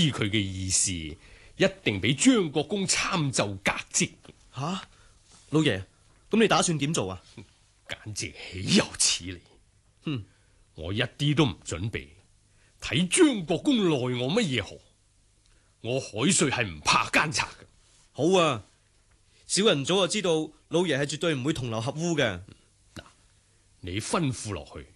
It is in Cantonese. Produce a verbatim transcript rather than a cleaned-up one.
佢嘅意思，一定俾張國公參奏革職。 吓、啊，老爺，咁你打算點做啊？ 簡直豈有此理！ 哼， 我一啲都唔準備，睇張國公奈我乜嘢何？我海瑞係唔怕奸賊嘅。 好啊，小人早就知道老爺係絕對唔會同流合污嘅。 嗱，你吩咐落去，